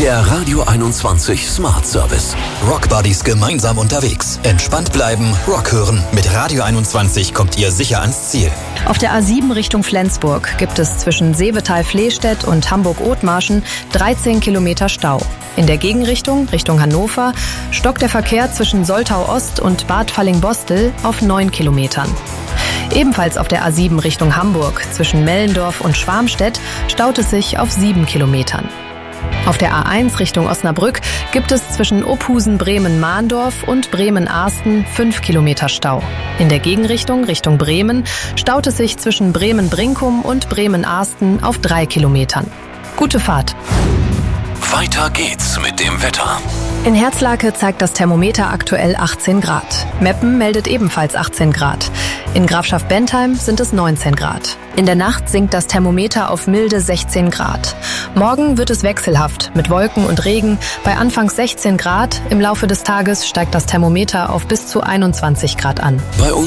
Der Radio 21 Smart Service. Rockbuddies gemeinsam unterwegs. Entspannt bleiben, Rock hören. Mit Radio 21 kommt ihr sicher ans Ziel. Auf der A7 Richtung Flensburg gibt es zwischen Seevetal-Flehstedt und Hamburg-Othmarschen 13 Kilometer Stau. In der Gegenrichtung, Richtung Hannover, stockt der Verkehr zwischen Soltau-Ost und Bad Falling-Bostel auf 9 Kilometern. Ebenfalls auf der A7 Richtung Hamburg, zwischen Mellendorf und Schwarmstedt, staut es sich auf 7 Kilometern. Auf der A1 Richtung Osnabrück gibt es zwischen Ophusen, Bremen-Mahndorf und Bremen-Arsten 5 Kilometer Stau. In der Gegenrichtung, Richtung Bremen, staut es sich zwischen Bremen-Brinkum und Bremen-Arsten auf 3 Kilometern. Gute Fahrt! Weiter geht's mit dem Wetter. In Herzlake zeigt das Thermometer aktuell 18 Grad. Meppen meldet ebenfalls 18 Grad. In Grafschaft Bentheim sind es 19 Grad. In der Nacht sinkt das Thermometer auf milde 16 Grad. Morgen wird es wechselhaft mit Wolken und Regen bei anfangs 16 Grad. Im Laufe des Tages steigt das Thermometer auf bis zu 21 Grad an. Bei